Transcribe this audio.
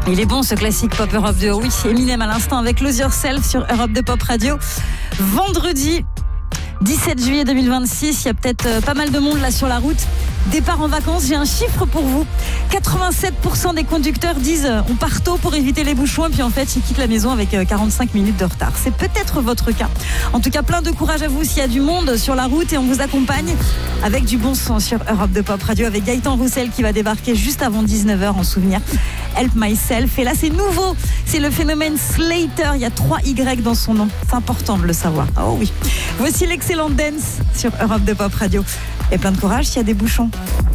Il est bon ce classique Pop Europe 2. Oui, Eminem à l'instant avec Lose Yourself sur Europe 2 Pop Radio. Vendredi 17 juillet 2026, il y a peut-être pas mal de monde là sur la route. Départ en vacances, j'ai un chiffre pour vous. 87% des conducteurs disent on part tôt pour éviter les bouchons et puis en fait ils quittent la maison avec 45 minutes de retard. C'est peut-être votre cas. En tout cas, plein de courage à vous s'il y a du monde sur la route et on vous accompagne avec du bon son sur Europe 2 Pop Radio avec Gaëtan Roussel qui va débarquer juste avant 19h en souvenir. Help Myself. Et là c'est nouveau, c'est le phénomène Slater. Il y a 3 Y dans son nom. C'est important de le savoir. Oh oui. Voici l'excellente dance sur Europe 2 Pop Radio. Et plein de courage s'il y a des bouchons.